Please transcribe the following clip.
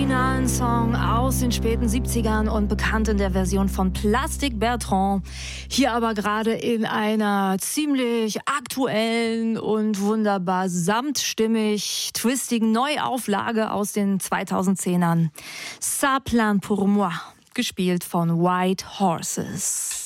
originalen Song aus den späten 70ern und bekannt in der Version von Plastic Bertrand. Hier aber gerade in einer ziemlich aktuellen und wunderbar samtstimmig twistigen Neuauflage aus den 2010ern. Ça plane pour moi, gespielt von White Horses.